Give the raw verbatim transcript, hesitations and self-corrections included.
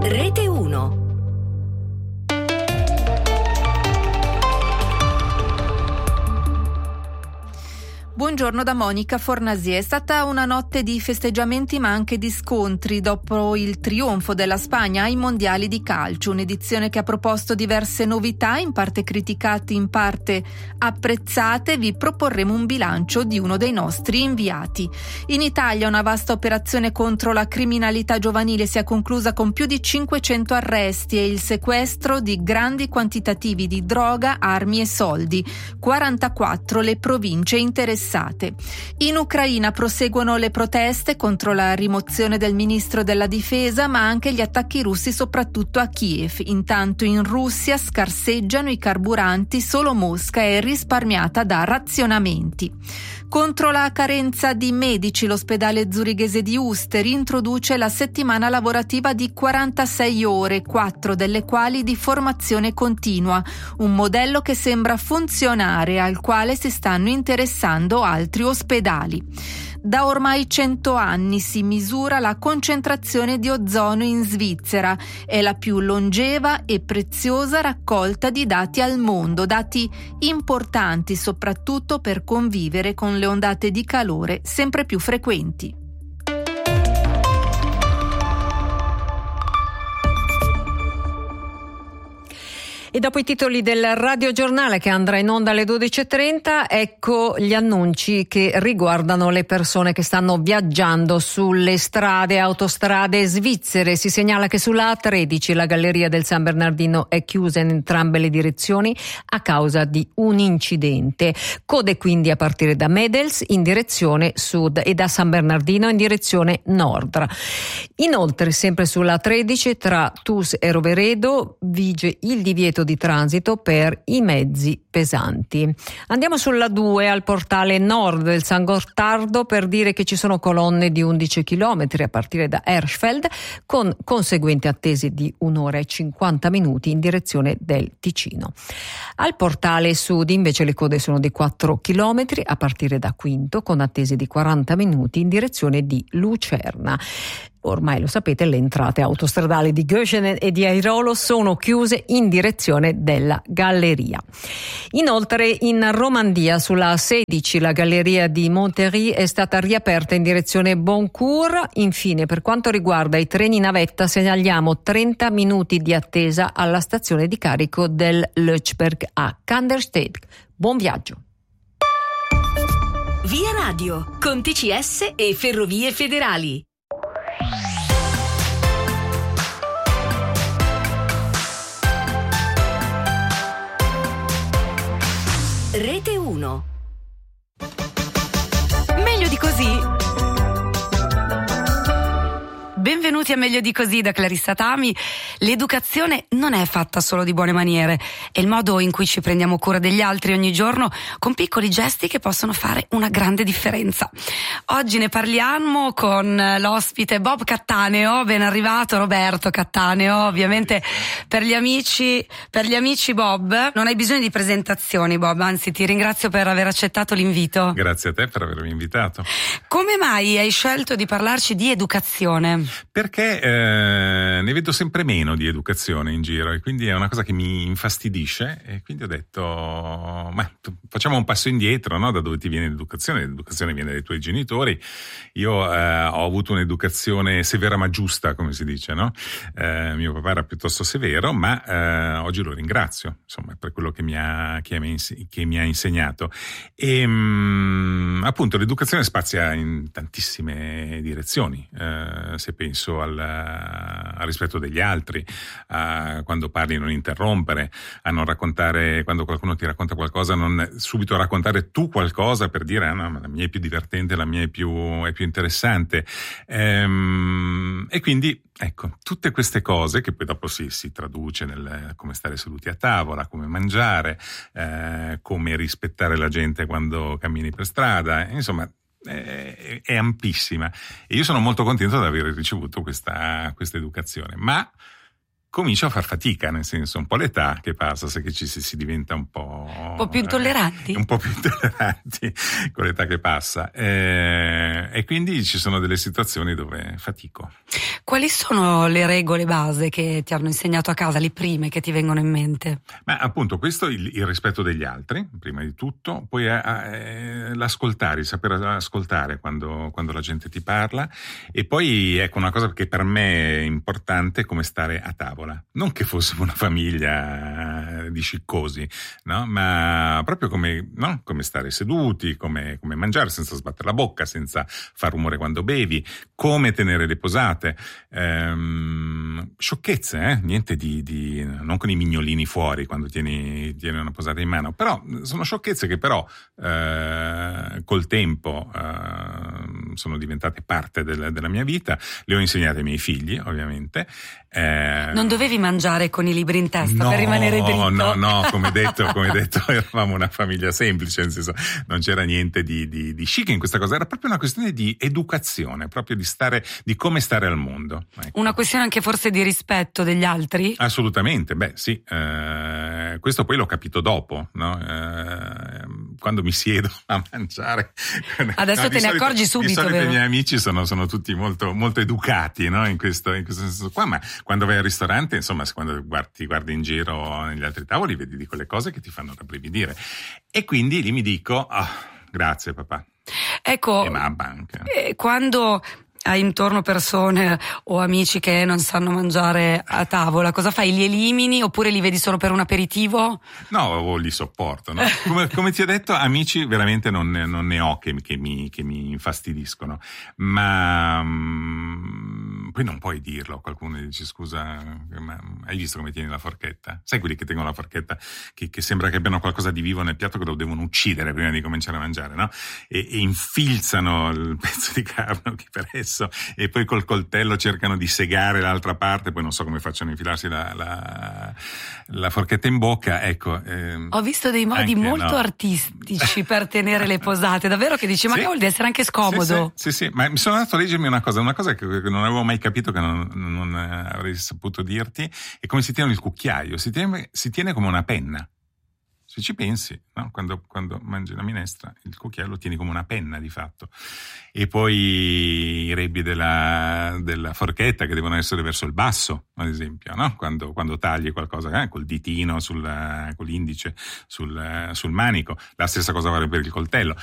Rete uno. Buongiorno da Monica Fornasier. È stata una notte di festeggiamenti ma anche di scontri dopo il trionfo della Spagna ai mondiali di calcio, un'edizione che ha proposto diverse novità, in parte criticate, in parte apprezzate. Vi proporremo un bilancio di uno dei nostri inviati. In Italia una vasta operazione contro la criminalità giovanile si è conclusa con più di cinquecento arresti e il sequestro di grandi quantitativi di droga, armi e soldi. quarantaquattro le province interessate. In Ucraina proseguono le proteste contro la rimozione del ministro della difesa, ma anche gli attacchi russi soprattutto a Kiev. Intanto in Russia scarseggiano i carburanti, solo Mosca è risparmiata da razionamenti. Contro la carenza di medici, l'ospedale zurighese di Uster introduce la settimana lavorativa di quarantasei ore, quattro delle quali di formazione continua, un modello che sembra funzionare, al quale si stanno interessando altri ospedali. Da ormai cento anni si misura la concentrazione di ozono in Svizzera. È la più longeva e preziosa raccolta di dati al mondo, dati importanti soprattutto per convivere con le ondate di calore sempre più frequenti. E dopo i titoli del radiogiornale che andrà in onda alle dodici e trenta, ecco gli annunci che riguardano le persone che stanno viaggiando sulle strade e autostrade svizzere. Si segnala che sulla A tredici la galleria del San Bernardino è chiusa in entrambe le direzioni a causa di un incidente. Code quindi a partire da Medels in direzione sud e da San Bernardino in direzione nord. Inoltre, sempre sulla A tredici tra Tus e Roveredo vige il divieto di transito per i mezzi pesanti. Andiamo sulla due al portale nord del San Gottardo per dire che ci sono colonne di undici chilometri a partire da Erschfeld con conseguenti attese di un'ora e cinquanta minuti in direzione del Ticino. Al portale sud invece le code sono di quattro chilometri a partire da Quinto con attese di quaranta minuti in direzione di Lucerna. Ormai lo sapete, le entrate autostradali di Göschenen e di Airolo sono chiuse in direzione della galleria. Inoltre in Romandia sulla A sedici la galleria di Montery è stata riaperta in direzione Boncourt. Infine, per quanto riguarda i treni navetta, segnaliamo trenta minuti di attesa alla stazione di carico del Lötschberg a Kandersteg. Buon viaggio! Via Radio, con T C S e Ferrovie Federali. Rete uno. Meglio di così. Benvenuti a Meglio di così da Clarissa Tami. L'educazione non è fatta solo di buone maniere, è il modo in cui ci prendiamo cura degli altri ogni giorno con piccoli gesti che possono fare una grande differenza. Oggi ne parliamo con l'ospite Bob Cattaneo, ben arrivato Roberto Cattaneo, ovviamente per gli amici, per gli amici Bob. Non hai bisogno di presentazioni Bob, anzi ti ringrazio per aver accettato l'invito. Grazie a te per avermi invitato. Come mai hai scelto di parlarci di educazione? Perché eh, ne vedo sempre meno di educazione in giro e quindi è una cosa che mi infastidisce e quindi ho detto ma facciamo un passo indietro, no? Da dove ti viene l'educazione? L'educazione viene dai tuoi genitori. Io eh, ho avuto un'educazione severa ma giusta, come si dice, no? Eh, mio papà era piuttosto severo, ma eh, oggi lo ringrazio, insomma, per quello che mi ha, che mi, che mi ha insegnato. E mh, appunto l'educazione spazia in tantissime direzioni, eh, se penso al, al rispetto degli altri, a quando parli non interrompere, a non raccontare, quando qualcuno ti racconta qualcosa non subito raccontare tu qualcosa per dire ah, no, la mia è più divertente, la mia è più, è più interessante, ehm, e quindi ecco, tutte queste cose che poi dopo si, si traduce nel come stare seduti a tavola, come mangiare, eh, come rispettare la gente quando cammini per strada, insomma è, è ampissima e io sono molto contento di aver ricevuto questa, questa educazione, ma comincio a far fatica, nel senso un po' l'età che passa, sai che ci si, si diventa un po'... Un po' più intolleranti? Eh, un po' più intolleranti con l'età che passa. Eh, e quindi ci sono delle situazioni dove fatico. Quali sono le regole base che ti hanno insegnato a casa, le prime che ti vengono in mente? Ma appunto questo, il, il rispetto degli altri, prima di tutto, poi eh, l'ascoltare, il saper ascoltare quando, quando la gente ti parla, e poi ecco una cosa che per me è importante, come stare a tavola. Non che fossimo una famiglia di sciccosi, no? Ma proprio come, no? Come stare seduti, come, come mangiare senza sbattere la bocca, senza far rumore quando bevi, come tenere le posate, ehm, sciocchezze, eh? Niente di, di, non con i mignolini fuori quando tieni, tieni una posata in mano, però sono sciocchezze che però eh, col tempo eh, sono diventate parte del, della mia vita, le ho insegnate ai miei figli, ovviamente. Eh, non dovevi mangiare con i libri in testa no, per rimanere dritto? No, no, come detto, come detto, eravamo una famiglia semplice, nel senso non c'era niente di, di, di chic in questa cosa, era proprio una questione di educazione, proprio di stare, di come stare al mondo. Ecco. Una questione anche forse di rispetto degli altri? Assolutamente, beh sì, eh, questo poi l'ho capito dopo, no? Eh, quando mi siedo a mangiare. Adesso no, te ne solito, accorgi subito, di solito vero? I miei amici sono, sono tutti molto, molto educati, no? In questo, in questo senso qua, ma quando vai al ristorante, insomma, quando guardi, ti guardi in giro negli altri tavoli, vedi di quelle cose che ti fanno rabbrividire. E quindi lì mi dico, oh, grazie papà. Ecco, e mamma anche. Eh, quando hai intorno persone o amici che non sanno mangiare a tavola, cosa fai? Li elimini oppure li vedi solo per un aperitivo? No, o li sopporto, no? Come, come ti ho detto, amici veramente non, non ne ho che, che, mi, che mi infastidiscono, ma mh, poi non puoi dirlo. Qualcuno dice, scusa, ma hai visto come tieni la forchetta? Sai quelli che tengono la forchetta che, che sembra che abbiano qualcosa di vivo nel piatto che lo devono uccidere prima di cominciare a mangiare, no? E, e infilzano il pezzo di carne che per esso, e poi col coltello cercano di segare l'altra parte, poi non so come facciano a infilarsi la, la, la forchetta in bocca, ecco. Ehm, Ho visto dei modi anche, molto no. artistici per tenere le posate, davvero, che dici, ma sì, che vuol dire essere anche scomodo? Sì, sì, sì, sì, ma mi sono andato a leggermi una cosa, una cosa che non avevo mai capito, che non, non avrei saputo dirti, è come si tiene il cucchiaio, si tiene, si tiene come una penna. Se ci pensi, no? quando, quando mangi la minestra, il cucchiaio lo tieni come una penna di fatto. E poi i rebbi della, della forchetta che devono essere verso il basso, ad esempio, no? Quando, quando tagli qualcosa eh, col ditino, sul, con l'indice sul, sul manico, la stessa cosa vale per il coltello.